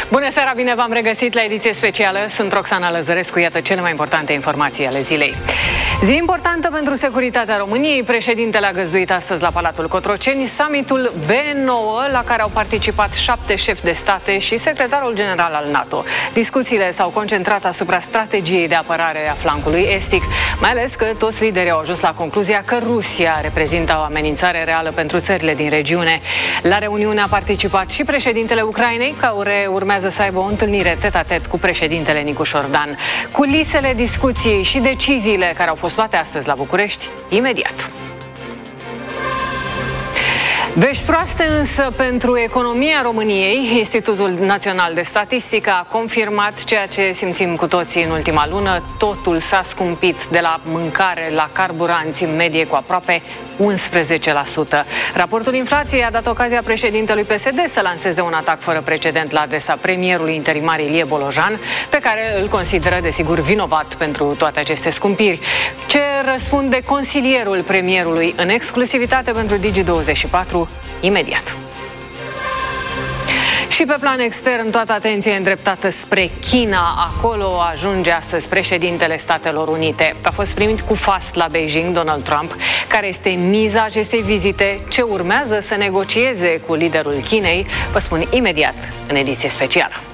Bună seara, bine v-am regăsit la ediție specială. Sunt Roxana Lăzărescu, iată cele mai importante informații ale zilei. Zi importantă pentru securitatea României. Președintele a găzduit astăzi la Palatul Cotroceni summitul B9, la care au participat 7 șefi de state și secretarul general al NATO. Discuțiile s-au concentrat asupra strategiei de apărare a flancului estic, mai ales că toți liderii au ajuns la concluzia că Rusia reprezintă o amenințare reală pentru țările din regiune. La reuniune a participat și președintele Ucrainei, care urmează să aibă o întâlnire tet-a-tet cu președintele Nicu Șordan. Culisele discuției și deciziile care au fost luate astăzi la București, imediat. Vești proaste însă pentru economia României. Institutul Național de Statistică a confirmat ceea ce simțim cu toții în ultima lună. Totul s-a scumpit, de la mâncare la carburanți, în medie cu aproape 11%. Raportul inflației a dat ocazia președintelui PSD să lanseze un atac fără precedent la adresa premierului interimar Ilie Bolojan, pe care îl consideră desigur vinovat pentru toate aceste scumpiri. Ce răspunde consilierul premierului în exclusivitate pentru Digi24? Imediat. Și pe plan extern, toată atenția e îndreptată spre China. Acolo ajunge astăzi președintele Statelor Unite. A fost primit cu fast la Beijing Donald Trump. Care este miza acestei vizite? Ce urmează să negocieze cu liderul Chinei? Vă spun imediat în ediție specială.